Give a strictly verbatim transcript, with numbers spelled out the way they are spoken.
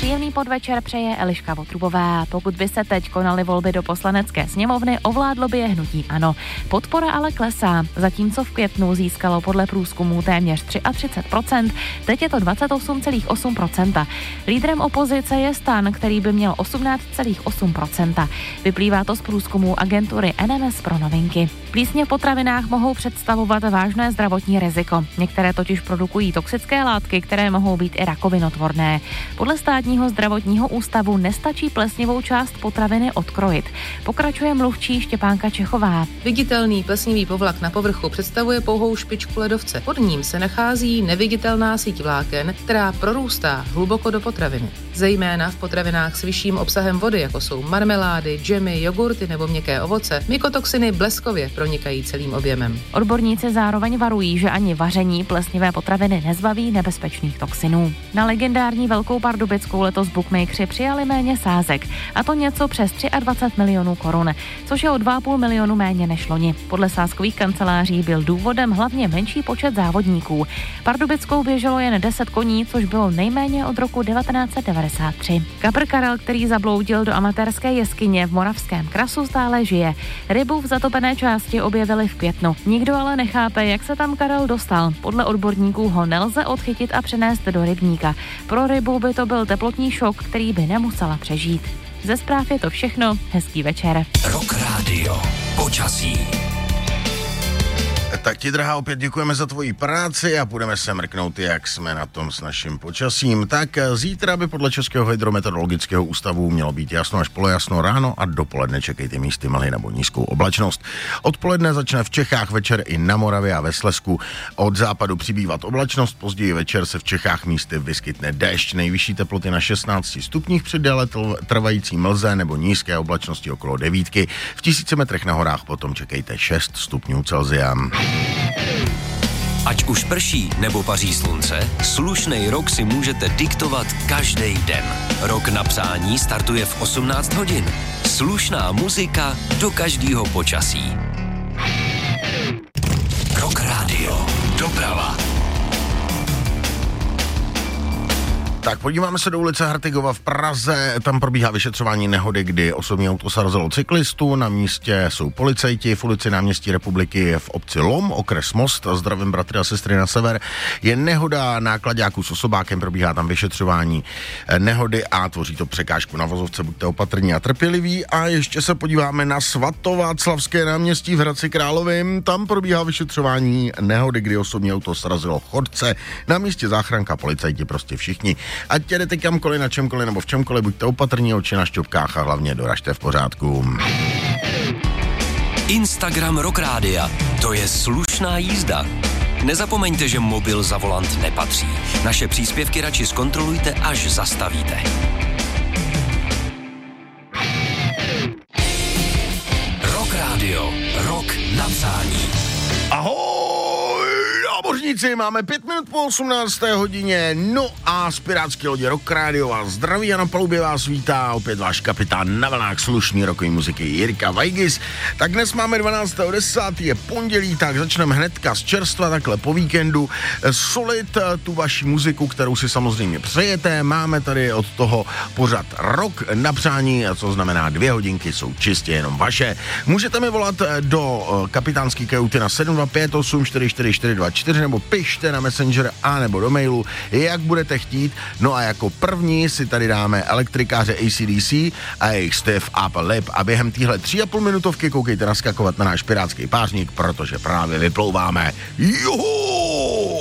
Příjemný podvečer přeje Eliška Votrubová. Pokud by se teď konaly volby do Poslanecké sněmovny, ovládlo by je hnutí ANO. Podpora ale klesá. Zatímco v květnu získalo podle průzkumů téměř třicet tři procent, teď je to dvacet osm celá osm procenta. Lídrem opozice je STAN, který by měl osmnáct celá osm procenta. Vyplývá to z průzkumů agentury N M S pro novinky. Plísně v potravinách mohou představovat vážné zdravotní riziko. Některé totiž produkují toxické látky, které mohou být i rakovinotvorné. Podle státního zdravotního ústavu nestačí plesnivou část potraviny odkrojit. Pokračuje mluvčí Štěpánka Čechová. Viditelný plesnivý povlak na povrchu představuje pouhou špičku ledovce. Pod ním se nachází neviditelná síť vláken, která prorůstá hluboko do potraviny. Zejména v potravinách s vyšším obsahem vody, jako jsou marmelády, džemy, jogurty nebo měkké ovoce, mykotoxiny bleskově pronikají celým objemem. Odborníci zároveň varují, že ani vaření plesnivé potraviny nezbaví nebezpečných toxinů. Na legendární Velkou Pardubickou letos bookmakeri přijali méně sázek, a to něco přes dvacet tři milionů korun, což je o dva a půl milionu méně než loni. Podle sázkových kanceláří byl důvodem hlavně menší počet závodníků. Pardubickou běželo jen deset koní, což bylo nejméně od roku devatenáct set devadesát tři. Kapr Karel, který zabloudil do amatérské jeskyně v Moravském Krasu, stále žije. Rybu v zatopené části objevili v květnu. Nikdo ale nechápe, jak se tam Karel dostal. Podle odborníků ho nelze odchytit a přenést do rybníka. Pro rybu by to byl teplotní šok, který by nemusela přežít. Ze zpráv je to všechno. Hezký večer. Rock Radio. Počasí. Tak ti, drahá, opět děkujeme za tvoji práci a budeme se mrknout, jak jsme na tom s naším počasím. Tak zítra by podle Českého hydrometeorologického ústavu mělo být jasno až polojasno, ráno a dopoledne čekejte místy mlhy nebo nízkou oblačnost. Odpoledne začne v Čechách, večer i na Moravě a ve Slezsku. Od západu přibývat oblačnost, později večer se v Čechách místy vyskytne déšť. Nejvyšší teploty na šestnácti stupních při déle trvající mlze nebo nízké oblačnosti okolo devítky. V tisíci metrech na horách potom čekejte šest stupňů Celsia. Ať už prší nebo paří slunce, slušnej rok si můžete diktovat každý den. Rok na přání startuje v osmnáct hodin. Slušná muzika do každého počasí. Rock Radio. Doprava. Tak podíváme se do ulice Hartigova v Praze. Tam probíhá vyšetřování nehody, kdy osobní auto srazilo cyklistu. Na místě jsou policajti. V ulici Náměstí Republiky v obci Lom, okres Most. Zdravím bratry a sestry na sever. Je nehoda náklaďáků s osobákem, probíhá tam vyšetřování nehody a tvoří to překážku na vozovce. Buďte opatrní a trpěliví. A ještě se podíváme na Svatováclavské náměstí v Hradci Králové. Tam probíhá vyšetřování nehody, kdy osobní auto srazilo chodce. Na místě záchranka, policajti, prostě všichni. Ať jdete kamkoliv, na čemkoliv nebo v čemkoliv, buďte opatrní, oči na šťopkách a hlavně doražte v pořádku. Instagram Rock Rádia. To je slušná jízda. Nezapomeňte, že mobil za volant nepatří. Naše příspěvky radši zkontrolujte, až zastavíte. Rock Radio. Rock na přání. Ahoj, námořníci, máme pět minut po osmnácté hodině, no a z pirátské lodě Rock Radio vás zdraví a na palubě vás vítá opět váš kapitán na vlnách slušný rockový muziky Jirka Vajgis. Tak dnes máme dvanáctého desátého je pondělí, tak začneme hnedka z čerstva, takhle po víkendu, solit tu vaši muziku, kterou si samozřejmě přejete. Máme tady od toho pořad Rock na přání, co znamená dvě hodinky jsou čistě jenom vaše. Můžete mi volat do kapitánský kajuty na sedm dva pět osm čtyři čtyři čtyři dva čtyři nebo pište na Messenger a nebo do mailu, jak budete chtít. No a jako první si tady dáme elektrikáře A C D C a jejich Stiff Upper Lip a během téhle tři a půl minutovky koukejte naskakovat na náš pirátský pářník, protože právě vyplouváme. Juhu!